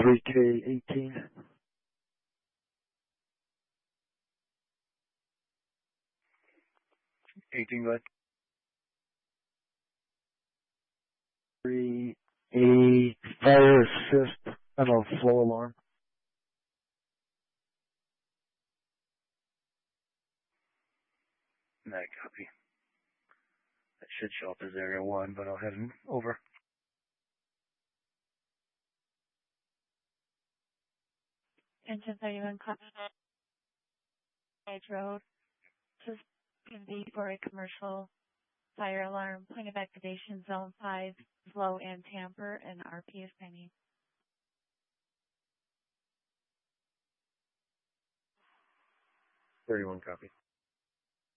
3K18. 18, go ahead. 3, a fire assist and a flow alarm. That copy. That should show up as area 1, but I'll head over. Engine 31 Cottage Road. This is going to be for a commercial fire alarm. Point of activation zone 5, flow and tamper, and RP is pending. 31 copy.